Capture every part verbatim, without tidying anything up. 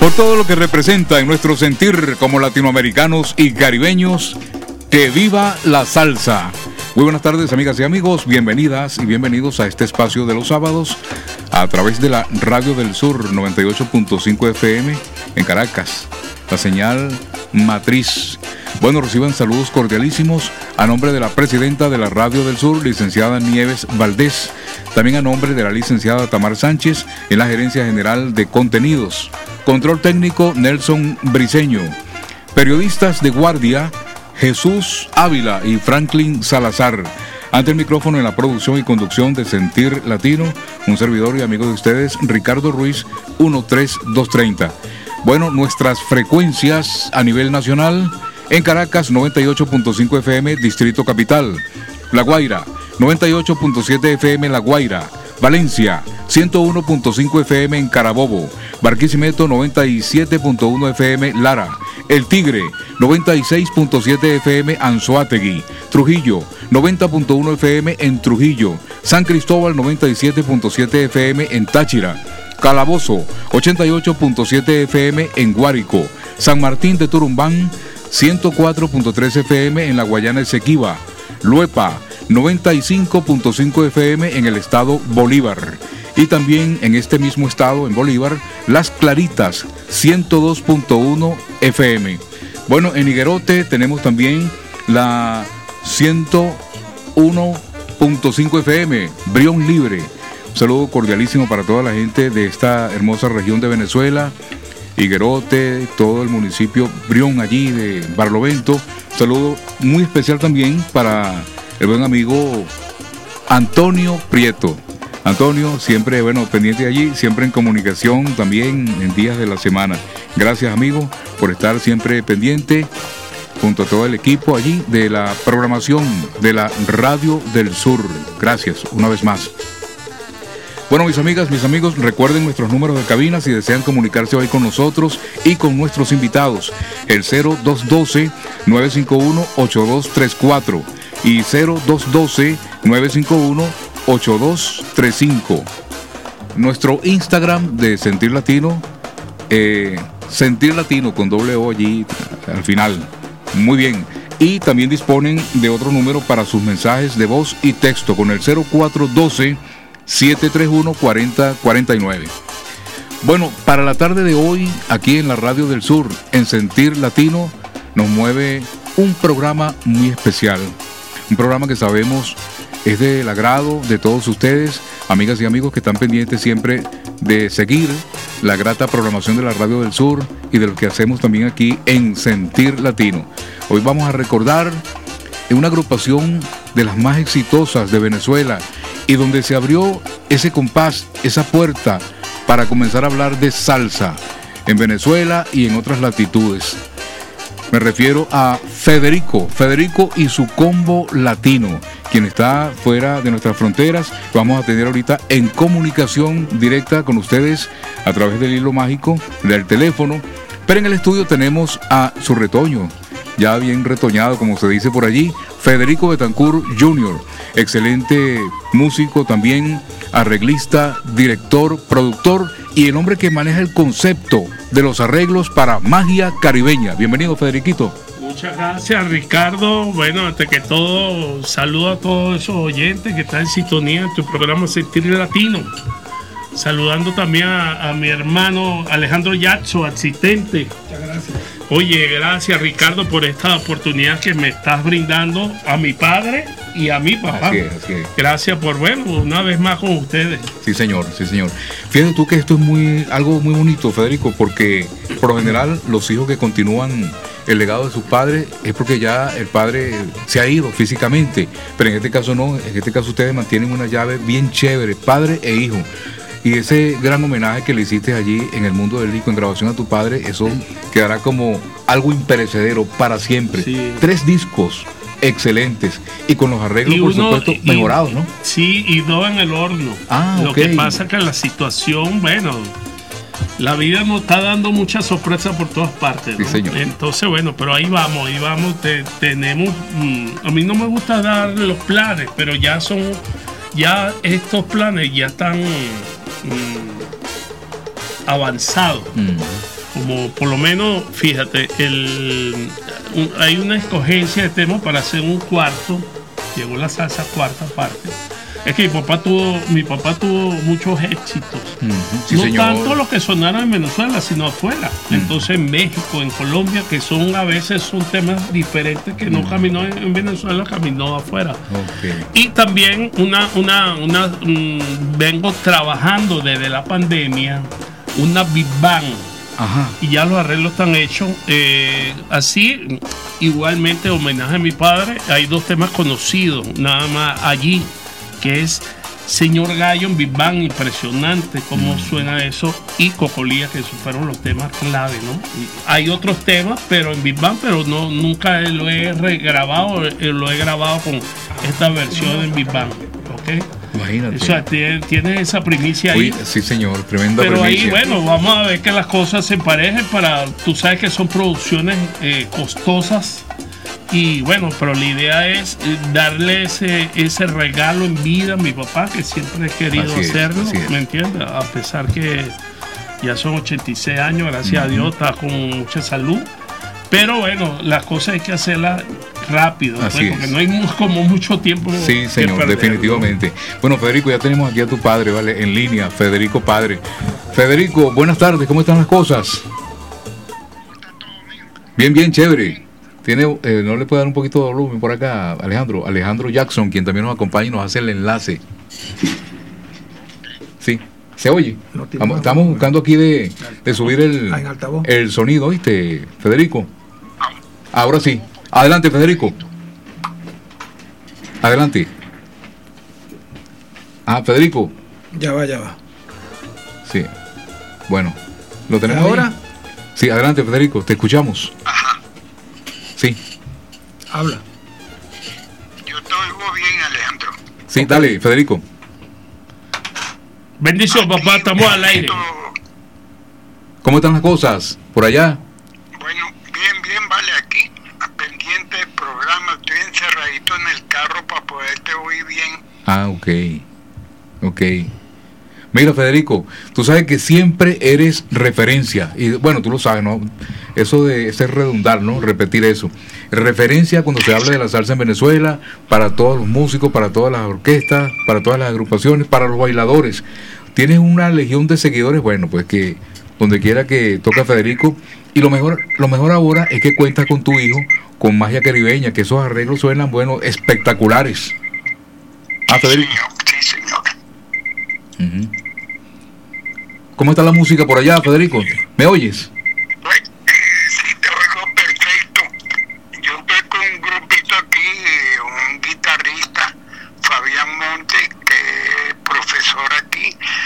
por todo lo que representa en nuestro sentir como latinoamericanos y caribeños. ¡Que viva la salsa! Muy buenas tardes, amigas y amigos, bienvenidas y bienvenidos a este espacio de los sábados a través de la Radio del Sur noventa y ocho punto cinco F M en Caracas, la señal matriz. Bueno, reciban saludos cordialísimos a nombre de la presidenta de la Radio del Sur, licenciada Nieves Valdés, también a nombre de la licenciada Tamar Sánchez en la Gerencia General de Contenidos, control técnico Nelson Briceño, periodistas de guardia Jesús Ávila y Franklin Salazar. Ante el micrófono en la producción y conducción de Sentir Latino, un servidor y amigo de ustedes, Ricardo Ruiz, uno tres dos treinta. Bueno, nuestras frecuencias a nivel nacional: en Caracas, noventa y ocho punto cinco F M, Distrito Capital; La Guaira, noventa y ocho punto siete F M, La Guaira; Valencia, ciento uno punto cinco F M en Carabobo; Barquisimeto, noventa y siete punto uno F M, Lara; El Tigre, noventa y seis punto siete F M, Anzoátegui; Trujillo, noventa punto uno F M en Trujillo; San Cristóbal, noventa y siete punto siete F M en Táchira; Calabozo, ochenta y ocho punto siete F M en Guárico; San Martín de Turumbán, ciento cuatro punto tres F M en la Guayana Esequiba; Luepa, noventa y cinco punto cinco F M en el estado Bolívar; y también en este mismo estado, en Bolívar, Las Claritas, ciento dos punto uno F M. Bueno, en Higuerote tenemos también la ciento uno punto cinco F M, Brión Libre. Un saludo cordialísimo para toda la gente de esta hermosa región de Venezuela, Higuerote, todo el municipio Brión allí de Barlovento. Un saludo muy especial también para el buen amigo Antonio Prieto. Antonio, siempre, bueno, pendiente de allí, siempre en comunicación también en días de la semana. Gracias, amigo, por estar siempre pendiente junto a todo el equipo allí de la programación de la Radio del Sur. Gracias, una vez más. Bueno, mis amigas, mis amigos, recuerden nuestros números de cabina si desean comunicarse hoy con nosotros y con nuestros invitados. El cero dos uno dos, nueve cinco uno, ocho dos tres cuatro y cero dos uno dos, nueve cinco uno, ocho dos tres cinco. Nuestro Instagram de Sentir Latino, eh, Sentir Latino con doble O allí al final. Muy bien. Y también disponen de otro número para sus mensajes de voz y texto con el cero cuatro uno dos, siete tres uno, cuatro cero cuatro nueve. Bueno, para la tarde de hoy, aquí en la Radio del Sur, en Sentir Latino, nos mueve un programa muy especial. Un programa que sabemos es del agrado de todos ustedes, amigas y amigos que están pendientes siempre de seguir la grata programación de la Radio del Sur y de lo que hacemos también aquí en Sentir Latino. Hoy vamos a recordar una agrupación de las más exitosas de Venezuela y donde se abrió ese compás, esa puerta para comenzar a hablar de salsa en Venezuela y en otras latitudes. Me refiero a Federico, Federico y su combo latino, quien está fuera de nuestras fronteras. Vamos a tener ahorita en comunicación directa con ustedes a través del hilo mágico del teléfono. Pero en el estudio tenemos a su retoño, ya bien retoñado, como se dice por allí, Federico Betancourt junior Excelente músico también, arreglista, director, productor y el hombre que maneja el concepto de los arreglos para Magia Caribeña. Bienvenido, Federiquito. Muchas gracias, Ricardo. Bueno, antes que todo, saludo a todos esos oyentes que están en sintonía en tu programa Sentir Latino. Saludando también a, a mi hermano Alejandro Yaxo, asistente. Muchas gracias. Oye, gracias, Ricardo, por esta oportunidad que me estás brindando a mi padre y a mi papá. Así es, así es. Gracias por, bueno, una vez más con ustedes. Sí, señor, sí, señor. Fíjate tú que esto es muy algo muy bonito, Federico, porque por lo general los hijos que continúan el legado de sus padres es porque ya el padre se ha ido físicamente, pero en este caso no, en este caso ustedes mantienen una llave bien chévere, padre e hijo. Y ese gran homenaje que le hiciste allí en el mundo del disco, en grabación a tu padre, eso quedará como algo imperecedero para siempre. Sí. Tres discos excelentes y con los arreglos, por uno, supuesto, y, mejorados, ¿no? Sí, y dos en el horno. Ah, Lo okay. que pasa es que la situación, bueno, la vida nos está dando muchas sorpresas por todas partes, ¿no? Sí, señor. Entonces, bueno, pero ahí vamos, ahí vamos. Te, tenemos, mmm, a mí no me gusta dar los planes, pero ya son, ya estos planes ya están mmm, avanzados. Mm. como por lo menos, fíjate, el, un, hay una escogencia de temas para hacer un cuarto. Llegó la salsa cuarta parte. Es que mi papá tuvo, mi papá tuvo muchos éxitos. Uh-huh. Sí, no señor. tanto los que sonaron en Venezuela, sino afuera. Uh-huh. Entonces en México, en Colombia, que son a veces son temas diferentes que no uh-huh. caminó en, en Venezuela, caminó afuera. Okay. Y también una, una, una mmm, vengo trabajando desde la pandemia, una Big Bang. Ajá. Y ya los arreglos están hechos. Eh, así, igualmente, homenaje a mi padre. Hay dos temas conocidos, nada más allí, que es Señor Gallo en Big Bang, impresionante cómo mm. suena eso, y Cocolía, que esos fueron los temas clave, ¿no? Y hay otros temas, pero en Big Bang, pero no, nunca lo he regrabado, lo he grabado con esta versión en Big Bang, ¿ok? Imagínate. O sea, tiene, tiene esa primicia ahí. Uy, sí, señor, tremenda pero primicia. Pero ahí, bueno, vamos a ver que las cosas se emparejen para, tú sabes que son producciones eh, costosas. Y bueno, pero la idea es darle ese, ese regalo en vida a mi papá, que siempre he querido así hacerlo, es, ¿me entiendes? A pesar que ya son ochenta y seis años, gracias uh-huh. a Dios, está con mucha salud. Pero bueno, las cosas hay que hacerlas rápido, pues, porque no hay como mucho tiempo. Sí, señor, perder, definitivamente. ¿no? Bueno, Federico, ya tenemos aquí a tu padre, ¿vale? En línea, Federico Padre. Federico, buenas tardes, ¿cómo están las cosas? Bien, bien, chévere. Tiene, eh, ¿no le puede dar un poquito de volumen por acá, Alejandro? Alejandro Jackson, quien también nos acompaña y nos hace el enlace. Sí, ¿se oye? No, estamos, estamos buscando aquí de, de subir el, el sonido, ¿viste, Federico? Ahora sí. Adelante, Federico. Adelante. Ah, Federico. Ya va, ya va. Sí. Bueno, ¿lo tenemos ahora? Ahí? Sí, adelante, Federico, te escuchamos. Sí. Habla. Yo te oigo bien, Alejandro. Sí, okay. Dale, Federico. Bendición, papá, estamos al aire. ¿Cómo están las cosas por allá? Bueno, bien, bien, vale, aquí, pendiente del programa, estoy encerradito en el carro para poderte oír bien. Ah, ok, ok. Mira, Federico, tú sabes que siempre eres referencia, y bueno, tú lo sabes, ¿no? Eso de ese redundar, ¿no? Repetir eso. Referencia cuando se habla de la salsa en Venezuela, para todos los músicos, para todas las orquestas, para todas las agrupaciones, para los bailadores. Tienes una legión de seguidores, bueno, pues que donde quiera que toca Federico, y lo mejor, lo mejor ahora es que cuentas con tu hijo, con Magia Caribeña, que esos arreglos suenan, bueno, espectaculares. Ah, Federico. Sí, señor. Uh-huh. ¿Cómo está la música por allá, Federico? ¿Me oyes? Pues, sí, te oigo perfecto. Yo estoy con un grupito aquí, un guitarrista, Fabián Monte, que es profesor aquí.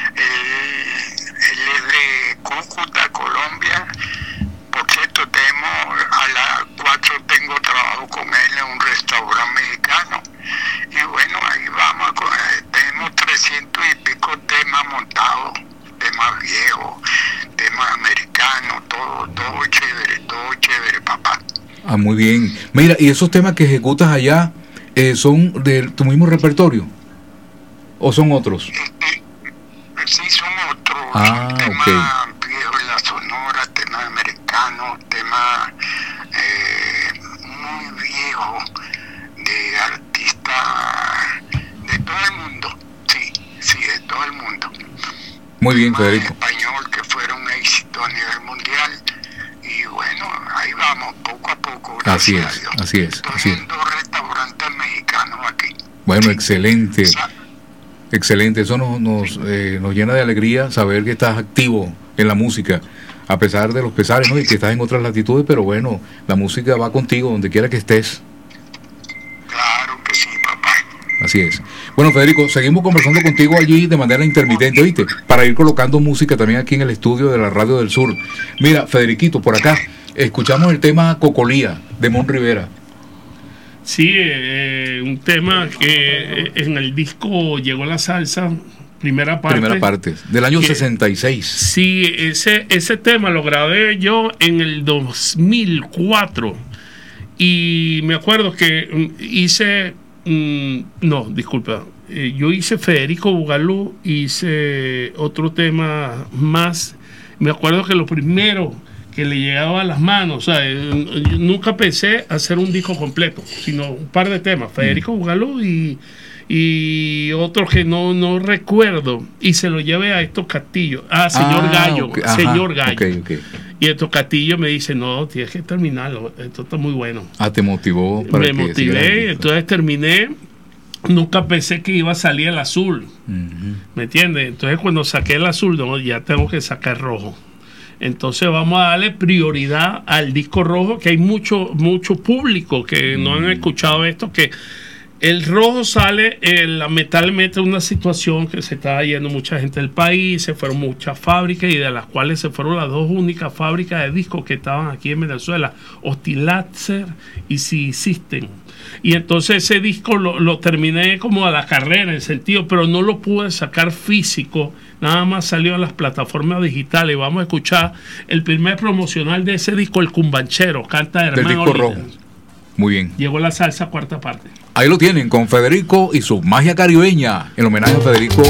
Él, él es de Cúcuta, Colombia. Por cierto, tenemos, a las cuatro tengo trabajo con él en un restaurante mexicano. Y bueno, ahí vamos, con, eh, tenemos trescientos y pico temas montados. Temas viejos, temas americanos, todo, todo chévere, todo chévere, papá. Ah, muy bien. Mira, ¿y esos temas que ejecutas allá eh, son de tu mismo repertorio? ¿O son otros? Eh, eh, sí, son otros. Ah, temas okay. viejos en la sonora, temas americanos, temas eh, muy viejos de artistas de todo el mundo. Sí, sí, de todo el mundo. Muy bien, Federico. En español que fueron éxito a nivel mundial. Y bueno, ahí vamos, poco a poco. Así es, así es. Estoy así en es. dos restaurantes mexicanos aquí. Bueno, excelente. Excelente. Eso nos, nos, eh, nos llena de alegría saber que estás activo en la música, a pesar de los pesares, ¿no? Y que estás en otras latitudes, pero bueno, la música va contigo donde quiera que estés. Claro que sí, papá. Así es. Bueno, Federico, seguimos conversando contigo allí de manera intermitente, ¿oíste? Para ir colocando música también aquí en el estudio de la Radio del Sur. Mira, Federiquito, por acá, escuchamos el tema Cocolía, de Mon Rivera. Sí, eh, un tema que en el disco Llegó la Salsa, primera parte. Primera parte, del año que, sesenta y seis. Sí, ese, ese tema lo grabé yo en el dos mil cuatro. Y me acuerdo que hice... No, disculpa. Eh, yo hice Federico Bugalú, hice otro tema más. Me acuerdo que lo primero que le llegaba a las manos. O sea, yo nunca pensé hacer un disco completo, sino un par de temas. Federico Bugalú y, y otro que no, no recuerdo. Y se lo llevé a estos Castillo. Ah, señor Ah, Gallo. okay, ajá, Señor Gallo. okay, okay. Y estos Castillo me dice, no, tienes que terminarlo. Esto está muy bueno. Ah, te motivó para Me que siguieras motivé, el disco. entonces terminé. Nunca pensé que iba a salir el azul. Ujú. ¿Me entiendes? Entonces cuando saqué el azul, no, ya tengo que sacar rojo. Entonces vamos a darle prioridad al disco rojo, que hay mucho mucho público que mm. no han escuchado esto, que el rojo sale eh, lamentablemente una situación que se está yendo mucha gente del país, se fueron muchas fábricas y de las cuales se fueron las dos únicas fábricas de discos que estaban aquí en Venezuela, Hostilatzer y Si System. Y entonces ese disco lo, lo terminé como a la carrera en sentido, pero no lo pude sacar físico, nada más salió a las plataformas digitales. Vamos a escuchar el primer promocional de ese disco, El Cumbanchero, canta Hermano Del disco Líder. rojo. Muy bien. Llegó la salsa cuarta parte. Ahí lo tienen con Federico y su magia caribeña, en homenaje a Federico